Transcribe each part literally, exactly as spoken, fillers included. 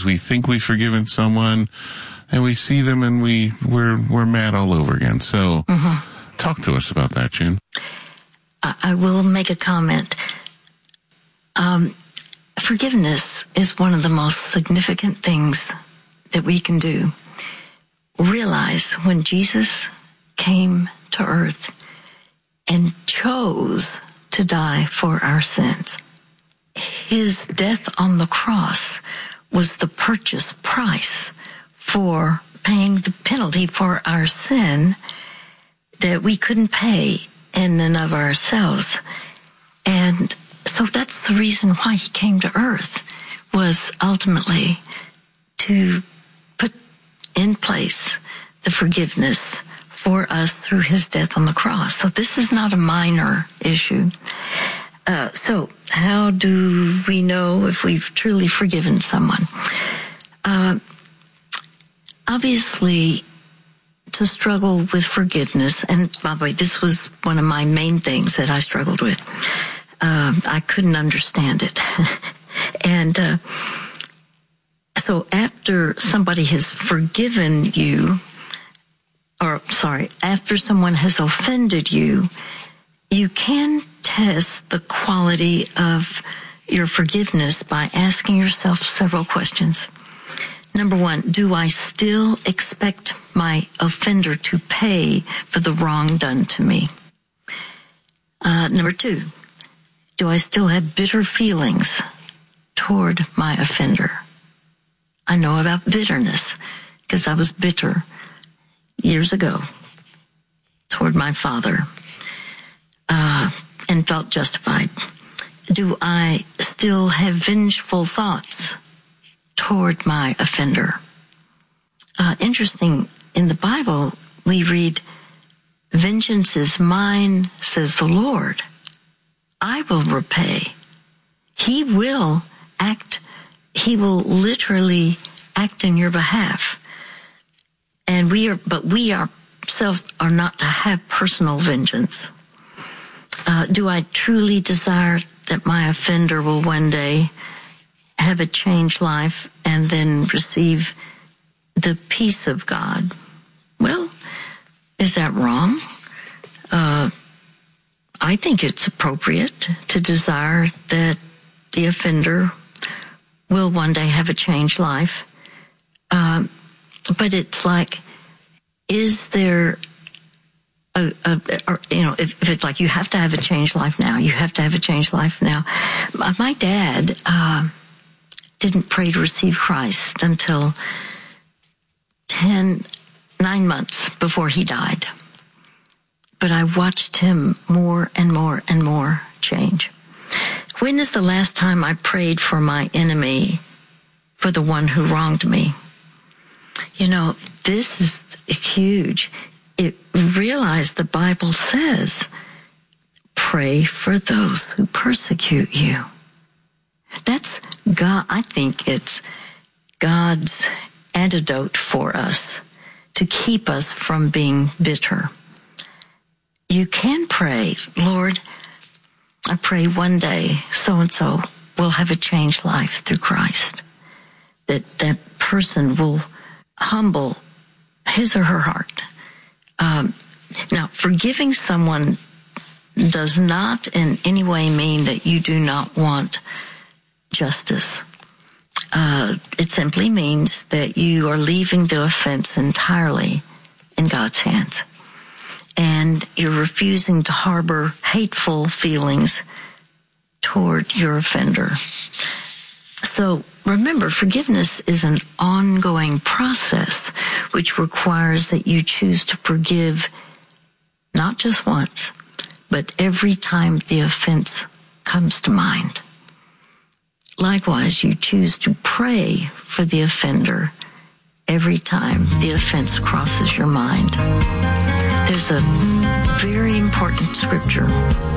we think we've forgiven someone, and we see them and we, we're, we're mad all over again. So mm-hmm. talk to us about that, June. I will make a comment. Um, forgiveness is one of the most significant things that we can do. Realize when Jesus came to earth and chose to die for our sins, his death on the cross was the purchase price for paying the penalty for our sin that we couldn't pay in and of ourselves. And so that's the reason why he came to earth, was ultimately to put in place the forgiveness for us through his death on the cross. So this is not a minor issue. Uh, so how do we know if we've truly forgiven someone? Uh, obviously, to struggle with forgiveness, and by the way, this was one of my main things that I struggled with. Um, I couldn't understand it. and uh, so after somebody has forgiven you, or sorry, after someone has offended you, you can test the quality of your forgiveness by asking yourself several questions. Number one, do I still expect my offender to pay for the wrong done to me? Uh, number two, do I still have bitter feelings toward my offender? I know about bitterness because I was bitter years ago toward my father uh, and felt justified. Do I still have vengeful thoughts toward my offender? Uh, interesting, in the Bible, we read, vengeance is mine, says the Lord. I will repay. He will act, he will literally act in your behalf. And we are, but we ourselves are not to have personal vengeance. Uh, do I truly desire that my offender will one day have a changed life and then receive the peace of God? Well, is that wrong? Uh, I think it's appropriate to desire that the offender will one day have a changed life. Um, but it's like, is there a, a or, you know, if, if it's like you have to have a changed life now, you have to have a changed life now. My, my dad, uh, didn't pray to receive Christ until ten, nine months before he died. But I watched him more and more and more change. When is the last time I prayed for my enemy, for the one who wronged me? You know, this is huge. It, realize the Bible says, pray for those who persecute you. That's God. I think it's God's antidote for us to keep us from being bitter. You can pray, Lord, I pray one day so-and-so will have a changed life through Christ. That that person will humble his or her heart. Um, now, forgiving someone does not in any way mean that you do not want justice. Uh, it simply means that you are leaving the offense entirely in God's hands. And you're refusing to harbor hateful feelings toward your offender. So remember, forgiveness is an ongoing process which requires that you choose to forgive not just once, but every time the offense comes to mind. Likewise, you choose to pray for the offender every time the offense crosses your mind. There's a very important scripture.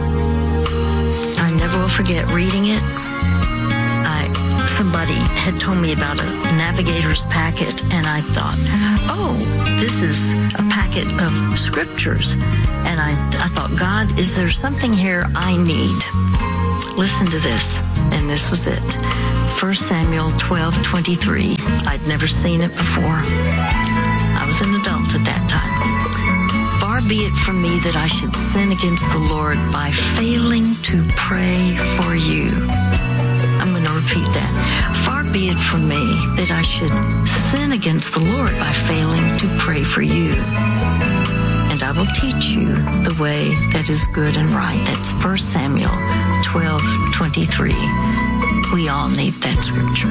I never will forget reading it. I, somebody had told me about a navigator's packet, and I thought, oh, this is a packet of scriptures. And I, I thought, God, is there something here I need? listen to this. And this was it. First Samuel twelve twenty-three. I'd never seen it before. I was an adult at that time. Far be it from me that I should sin against the Lord by failing to pray for you. I'm going to repeat that. Far be it from me that I should sin against the Lord by failing to pray for you. And I will teach you the way that is good and right. That's First Samuel twelve twenty-three. We all need that scripture.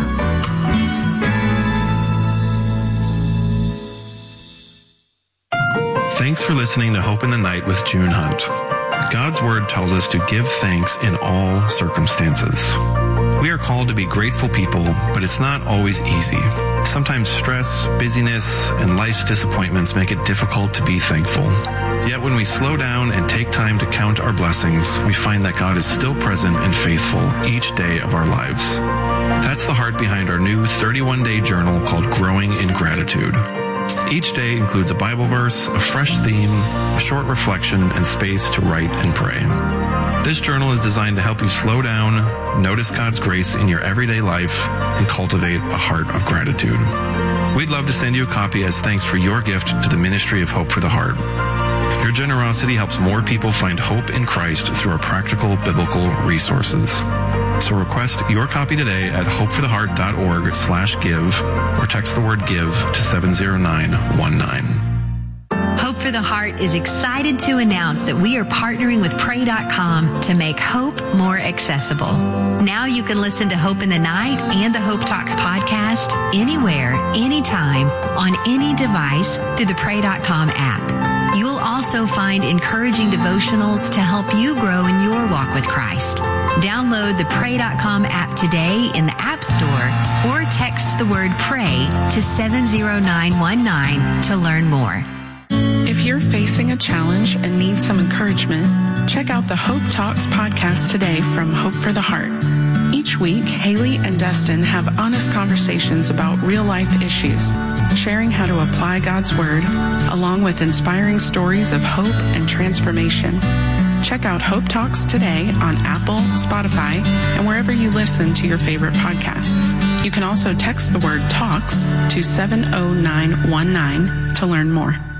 Thanks for listening to Hope in the Night with June Hunt. God's Word tells us to give thanks in all circumstances. We are called to be grateful people, but it's not always easy. Sometimes stress, busyness, and life's disappointments make it difficult to be thankful. Yet when we slow down and take time to count our blessings, we find that God is still present and faithful each day of our lives. That's the heart behind our new thirty-one day journal called Growing in Gratitude. Each day includes a Bible verse, a fresh theme, a short reflection, and space to write and pray. This journal is designed to help you slow down, notice God's grace in your everyday life, and cultivate a heart of gratitude. We'd love to send you a copy as thanks for your gift to the Ministry of Hope for the Heart. Your generosity helps more people find hope in Christ through our practical biblical resources. So request your copy today at hopefortheheart.org slash give or text the word give to seven zero nine one nine. Hope for the Heart is excited to announce that we are partnering with pray dot com to make hope more accessible. Now you can listen to Hope in the Night and the Hope Talks podcast anywhere, anytime, on any device through the pray dot com app. You will also find encouraging devotionals to help you grow in your walk with Christ. Download the pray dot com app today in the App Store or text the word PRAY to seven zero nine one nine to learn more. If you're facing a challenge and need some encouragement, check out the Hope Talks podcast today from Hope for the Heart. Each week, Haley and Dustin have honest conversations about real-life issues, sharing how to apply God's Word, along with inspiring stories of hope and transformation. Check out Hope Talks today on Apple, Spotify, and wherever you listen to your favorite podcast. You can also text the word TALKS to seven zero nine one nine to learn more.